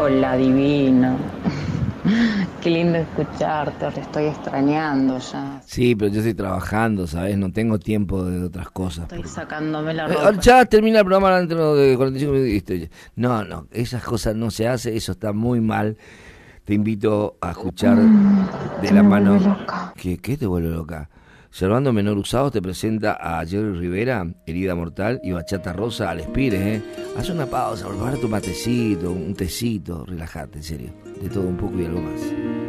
Hola, divino. Qué lindo escucharte, te estoy extrañando ya. Sí, pero yo estoy trabajando, ¿sabes? No tengo tiempo de otras cosas. Estoy sacándome la ropa. Ya termina el programa dentro de 45 minutos. Y no, no, esas cosas no se hace, eso está muy mal. Te invito a escuchar de Que la me vuelve mano. loca. ¿Qué te vuelve loca? Servando Menor Usados te presenta a Jerry Rivera, Herida Mortal, y Bachata Rosa al Espire, ¿eh? Haz una pausa, prepara tu matecito, un tecito, relájate, en serio. De todo un poco y algo más.